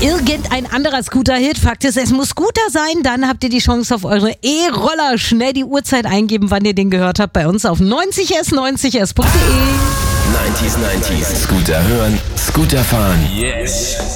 irgendein anderer Scooter-Hit. Fakt ist, es muss Scooter sein. Dann habt ihr die Chance auf eure E-Roller. Schnell die Uhrzeit eingeben, wann ihr den gehört habt. Bei uns auf 90s90s.de. 90s, Scooter hören, Scooter fahren. Yes.